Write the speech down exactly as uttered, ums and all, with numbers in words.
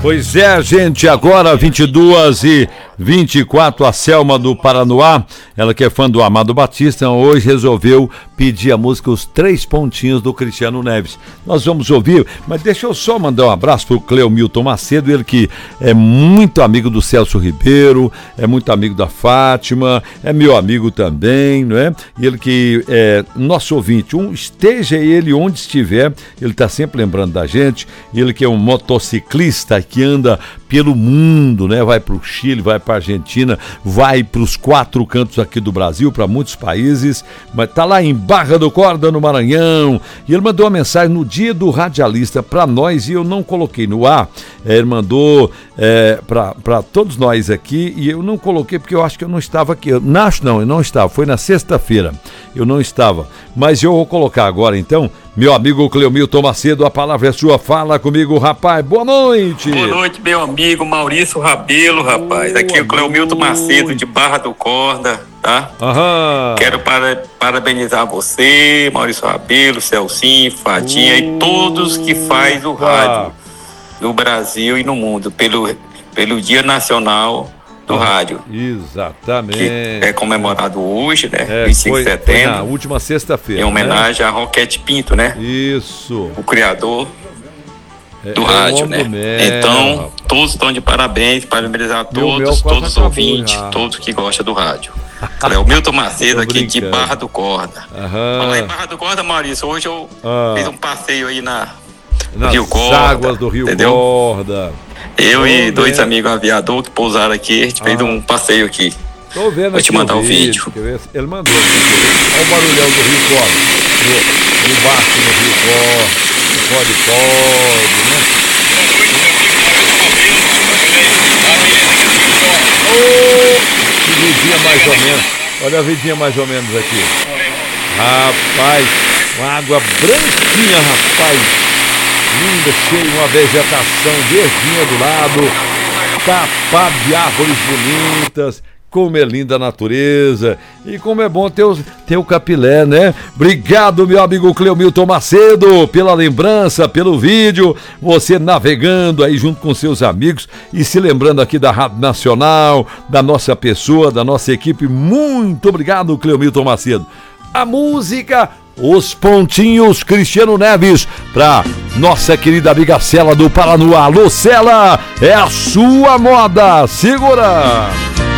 Pois é, gente, agora vinte e duas e vinte e quatro, a Selma do Paranoá, ela que é fã do Amado Batista, hoje resolveu pedir a música Os Três Pontinhos do Cristiano Neves. Nós vamos ouvir, mas deixa eu só mandar um abraço pro Cleomilton Macedo, ele que é muito amigo do Celso Ribeiro, é muito amigo da Fátima, é meu amigo também, não é? E ele que é nosso ouvinte, um, esteja ele onde estiver, ele tá sempre lembrando da gente, ele que é um motociclista que anda pelo mundo, né? Vai para o Chile, vai para a Argentina, vai para os quatro cantos aqui do Brasil, para muitos países, mas tá lá em Barra do Corda, no Maranhão, e ele mandou uma mensagem no dia do radialista para nós, e eu não coloquei no ar, é, ele mandou é, para todos nós aqui, e eu não coloquei porque eu acho que eu não estava aqui, eu, não, não, eu não estava, foi na sexta-feira, eu não estava, mas eu vou colocar agora então. Meu amigo Cleomilton Macedo, a palavra é sua, fala comigo, rapaz, boa noite. Boa noite, meu amigo Maurício Rabelo, rapaz, aqui é o Cleomilton Macedo de Barra do Corda, tá? Aham. Quero para, parabenizar você, Maurício Rabelo, Celcinho, Fatinha e todos que faz o rádio no Brasil e no mundo, pelo, pelo Dia Nacional do Rádio. Exatamente. Que é comemorado hoje, né? É, vinte e cinco foi, de setembro. foi na última sexta-feira. Em homenagem, né, a Roquete Pinto, né? Isso. O criador é, do é rádio, né? Mesmo, então, rapaz. Todos estão de parabéns, parabenizar todos, todos os ouvintes, já. Todos que gostam do rádio. É o Milton Macedo aqui de Barra do Corda. Aham. Em Barra do Corda, Maurício, hoje eu ah. fiz um passeio aí na Nas Rio Corda, águas do Rio entendeu? Corda. Eu Tô e vendo. dois amigos aviadores que pousaram aqui, a gente ah. fez um passeio aqui. Tô vendo. Vou te mandar o vídeo. vídeo. Ele mandou. Olha o barulhão do Rio Corda. Do, do barco no Rio Corda. Pode, pode, né? Oh, que vidinha mais ou menos. Olha a vidinha mais ou menos aqui. Rapaz, uma água branquinha, rapaz. Linda, cheia, uma vegetação verdinha do lado, tapado de árvores bonitas, como é linda a natureza e como é bom ter o, ter o Capilé, né? Obrigado, meu amigo Cleomilton Macedo, pela lembrança, pelo vídeo, você navegando aí junto com seus amigos e se lembrando aqui da Rádio Nacional, da nossa pessoa, da nossa equipe. Muito obrigado, Cleomilton Macedo. A música Os Pontinhos, Cristiano Neves, pra nossa querida amiga Cela do Paranoá. Alô, Cela, é a sua moda, segura!